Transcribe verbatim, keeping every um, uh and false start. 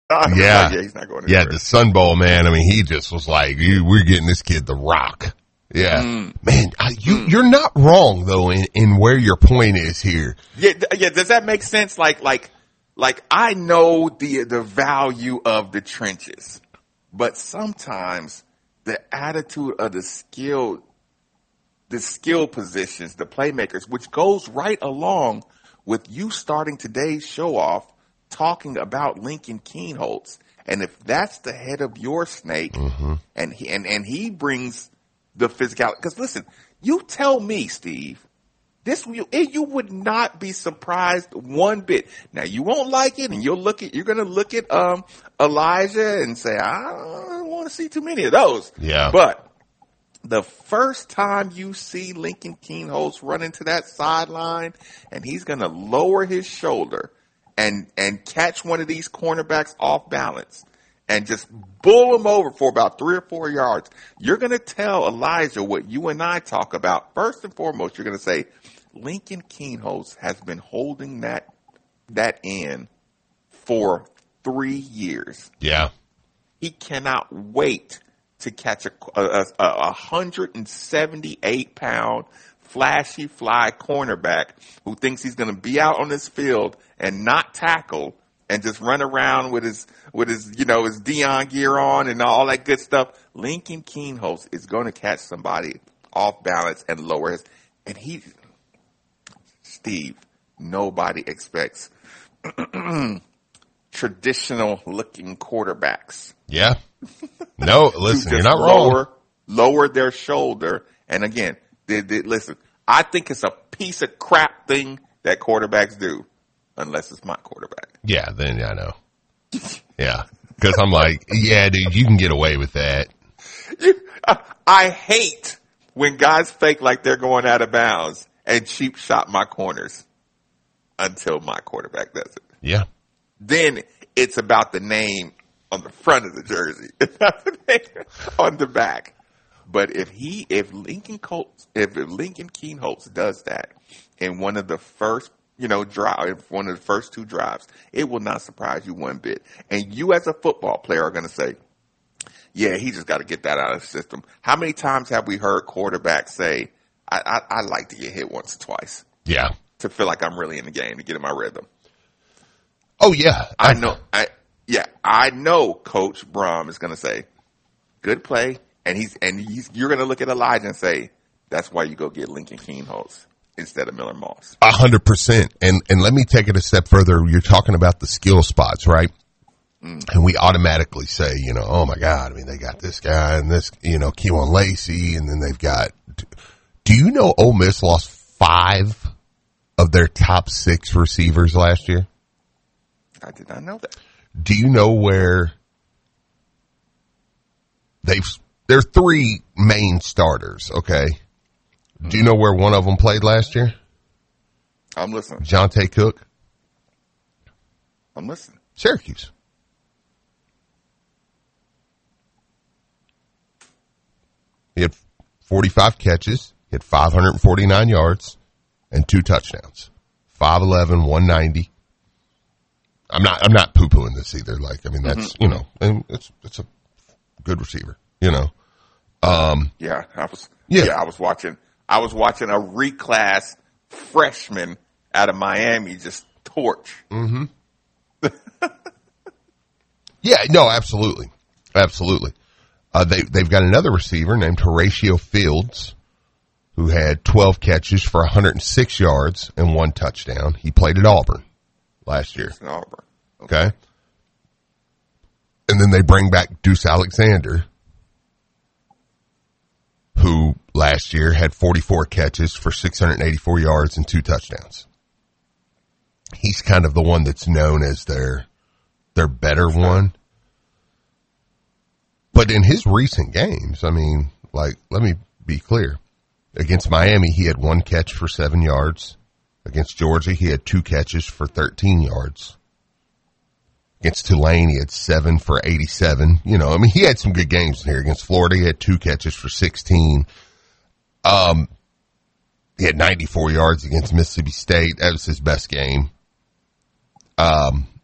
yeah. Like, yeah, he's not going Yeah, anywhere. the Sun Bowl, man. I mean, he just was like, we're getting this kid the rock. Yeah. Mm. Man, I, you, Mm. you're not wrong, though, in, in where your point is here. Yeah, yeah. Does that make sense? Like, like, like I know the, the value of the trenches, but sometimes the attitude of the skill, the skill positions, the playmakers, which goes right along with you starting today's show off talking about Lincoln Kienholz. And if that's the head of your snake, mm-hmm. and he, and, and he brings the physicality, because listen, you tell me, Steve, this you, you would not be surprised one bit. Now you won't like it, and you'll look at you're going to look at um Elijah and say, I don't want to see too many of those. Yeah, but the first time you see Lincoln Kienholz run into that sideline, and he's going to lower his shoulder and and catch one of these cornerbacks off balance and just bull him over for about three or four yards, you're going to tell Elijah what you and I talk about. First and foremost, you're going to say, Lincoln Kienholz has been holding that that in for three years. Yeah. He cannot wait to catch a, a, a one hundred seventy-eight pound flashy fly cornerback who thinks he's going to be out on this field and not tackle and just run around with his, with his, you know, his Deion gear on and all that good stuff. Lincoln Kienholz is going to catch somebody off balance and lower his, and he, Steve, nobody expects traditional looking quarterbacks. Yeah. No, listen, you're not lower, wrong. Lower their shoulder. And again, they, they, listen, I think it's a piece of crap thing that quarterbacks do. Unless it's my quarterback. Yeah, then I know. Yeah. Because I'm like, yeah, dude, you can get away with that. You, I, I hate when guys fake like they're going out of bounds and cheap shot my corners until my quarterback does it. Yeah. Then it's about the name on the front of the jersey. It's not the name on the back. But if he, if Lincoln Colts, if Lincoln Kienholz does that in one of the first you know, drive, one of the first two drives, it will not surprise you one bit. And you as a football player are going to say, yeah, he just got to get that out of the system. How many times have we heard quarterbacks say, I, I, I like to get hit once or twice? Yeah. To feel like I'm really in the game, to get in my rhythm. Oh, yeah. I know. I Yeah, I know Coach Brom is going to say, good play. And he's, and he's, you're going to look at Elijah and say, that's why you go get Lincoln Kienholz instead of Miller Moss. A hundred percent. And, and let me take it a step further. You're talking about the skill spots, right? Mm. And we automatically say, you know, oh my God, I mean, they got this guy and this, you know, Kewan Lacey, and then they've got, do you know Ole Miss lost five of their top six receivers last year? I did not know that. Do you know where they've, there are three main starters, okay? Do you know where one of them played last year? I'm listening. Jonte Cook. I'm listening. Syracuse. He had forty-five catches. He had five hundred forty-nine yards and two touchdowns. five eleven, one ninety. I'm not, I'm not poo-pooing this either. Like, I mean, that's, mm-hmm. you know, and it's, it's a good receiver, you know. Um, yeah, I was, yeah. yeah, I was watching. I was watching a reclass freshman out of Miami just torch. Mm-hmm. Yeah, no, absolutely. Absolutely. Uh, they, they've got another receiver named Horatio Fields who had twelve catches for one hundred six yards and one touchdown. He played at Auburn last year. In Auburn. Okay. okay. And then they bring back Deuce Alexander, who last year had forty-four catches for six hundred eighty-four yards and two touchdowns. He's kind of the one that's known as their, their better one. But in his recent games, I mean, like, let me be clear. Against Miami, he had one catch for seven yards. Against Georgia, he had two catches for thirteen yards. Against Tulane, he had seven for eighty-seven. You know, I mean, he had some good games in here. Against Florida, he had two catches for sixteen. Um, he had ninety-four yards against Mississippi State. That was his best game. Um,